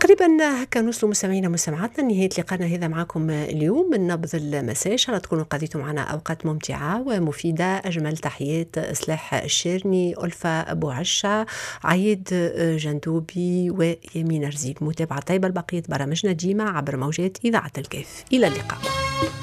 تقريبا هكا نوصلوا مستمعينا مستمعاتنا لنهاية لقاءنا هذا معكم اليوم من نبض المساء. إن شاء الله تكونوا قضيتوا معنا أوقات ممتعة ومفيدة. أجمل تحيات إصلاح الشيرني، ألفة أبو عشة، عيد جندوبي ويمين رزيق. متابعة طيبة لبقية برامجنا ديما عبر موجات إذاعة الكيف. إلى اللقاء.